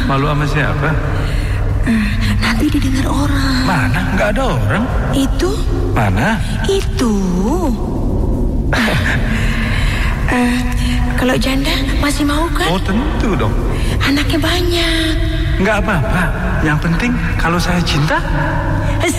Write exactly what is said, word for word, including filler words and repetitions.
Malu sama siapa? Uh, nanti didengar orang. Mana? Nggak ada orang. Itu? Mana? Itu. uh, Kalau janda masih mau kan? Oh tentu dong. Anaknya banyak. Nggak apa-apa. Yang penting kalau saya cinta